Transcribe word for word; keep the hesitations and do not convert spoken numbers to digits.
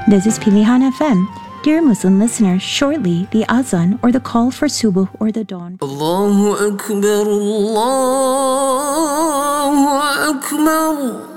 This is Pilihan F M. Dear Muslim listeners, shortly the azan or the call for subuh or the dawn. Allahu Akbar, Allahu Akbar.